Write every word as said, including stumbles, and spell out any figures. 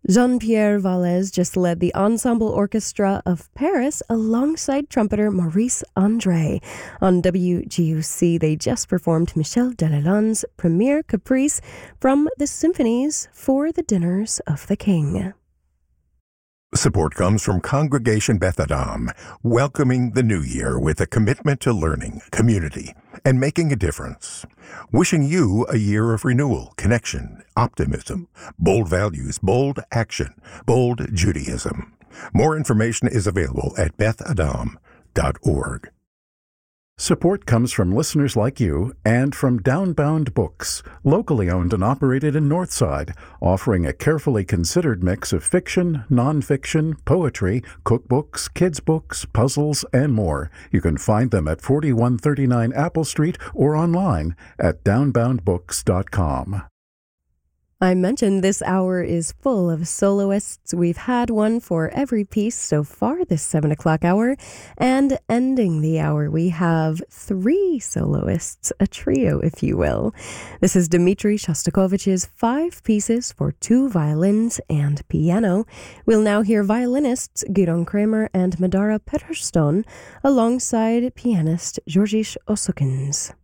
Jean-Pierre Valles just led the Ensemble Orchestra of Paris alongside trumpeter Maurice André. On W G U C, they just performed Michel Delalonde's Premiere Caprice from the Symphonies for the Dinners of the King. Support comes from Congregation Beth Adam, welcoming the new year with a commitment to learning, community, and making a difference. Wishing you a year of renewal, connection, optimism, bold values, bold action, bold Judaism. More information is available at beth adam dot org. Support comes from listeners like you and from Downbound Books, locally owned and operated in Northside, offering a carefully considered mix of fiction, nonfiction, poetry, cookbooks, kids' books, puzzles, and more. You can find them at forty-one thirty-nine Apple Street or online at downbound books dot com. I mentioned this hour is full of soloists. We've had one for every piece so far this seven o'clock hour. And ending the hour, we have three soloists, a trio, if you will. This is Dmitri Shostakovich's five pieces for two violins and piano. We'll now hear violinists Gidon Kramer and Madara Pettersson alongside pianist Georgish Osokins.